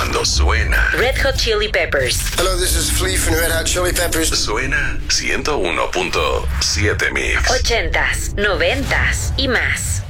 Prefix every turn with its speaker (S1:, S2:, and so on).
S1: cuando suena
S2: Red Hot Chili Peppers.
S3: Hello, this is Flea from Red Hot Chili Peppers.
S1: Suena 101.7 Mix.
S2: 80s, 90s y más.